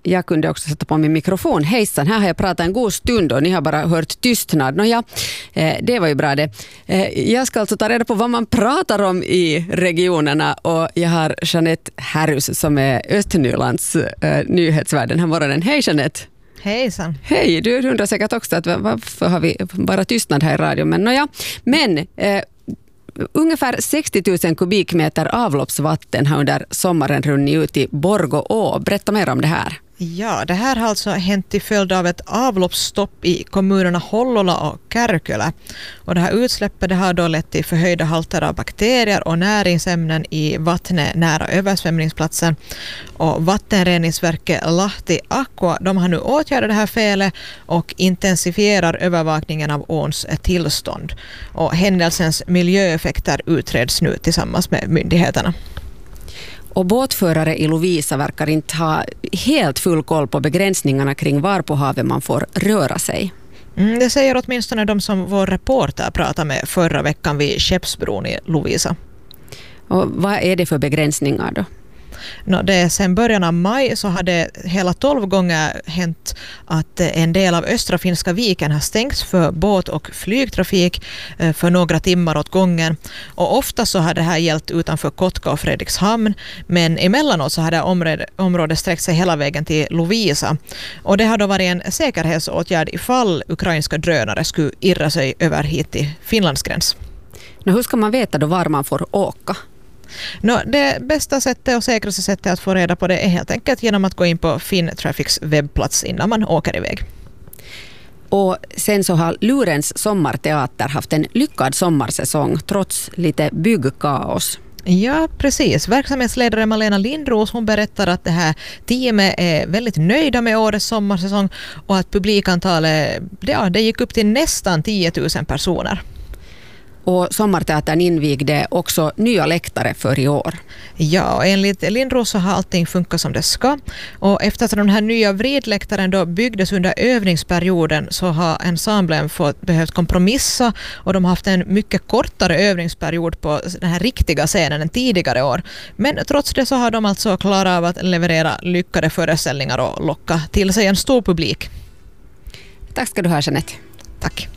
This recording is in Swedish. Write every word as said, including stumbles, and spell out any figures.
jag kunde också sätta på min mikrofon. Hejsan, här har jag pratat en god stund och ni har bara hört tystnad. Nåja, eh, det var ju bra det. Eh, jag ska alltså ta reda på vad man pratar om i regionerna och jag har Jeanette Härrus som är Östnylands eh, nyhetsvärd den här morgonen. Hej Jeanette! Hejsan! Hej, du undrar säkert också att varför har vi bara tystnad här i radio. Men nåja, men... Eh, Ungefär sextio tusen kubikmeter avloppsvatten har under sommaren runnit ut i Borgå. Berätta mer om det här. Ja, det här har alltså hänt till följd av ett avloppsstopp i kommunerna Hollola och Kärkölä. Och det här utsläppet det har då lett till förhöjda halter av bakterier och näringsämnen i vattnet nära översvämningsplatsen. Och vattenreningsverket Lahti Aqua, de har nu åtgärdat det här felet och intensifierar övervakningen av åns tillstånd. Och händelsens miljöeffekter utreds nu tillsammans med myndigheterna. Och båtförare i Lovisa verkar inte ha helt full koll på begränsningarna kring var på havet man får röra sig. Mm, det säger åtminstone de som vår reporter pratade med förra veckan vid Skeppsbron i Lovisa. Och vad är det för begränsningar då? No, det sen början av maj så hade hela tolv gånger hänt att en del av östra Finska viken har stängts för båt- och flygtrafik för några timmar åt gången. Och ofta så har det här gällt utanför Kotka och Fredrikshamn, men emellanåt så har det området, området sträckt sig hela vägen till Lovisa. Och det har då varit en säkerhetsåtgärd ifall ukrainska drönare skulle irra sig över hit till Finlands gräns. Men hur ska man veta då var man får åka? No, det bästa sättet och säkraste sättet att få reda på det är helt enkelt genom att gå in på Finntrafics webbplats innan man åker iväg. Och sen så har Lurens sommarteater haft en lyckad sommarsäsong trots lite byggkaos. Ja, precis. Verksamhetsledare Malena Lindros hon berättar att det här teamet är väldigt nöjda med årets sommarsäsong och att publikantalet ja, det gick upp till nästan tio tusen personer. Och sommarteatern invigde också nya läktare för i år. Ja, och enligt Lindros så har allting funkat som det ska. Och efter att de här nya vridläktaren då byggdes under övningsperioden så har ensemblen fått behövt kompromissa och de har haft en mycket kortare övningsperiod på den här riktiga scenen än tidigare år. Men trots det så har de alltså klarat av att leverera lyckade föreställningar och locka till sig en stor publik. Tack ska du ha, Jeanette. Tack.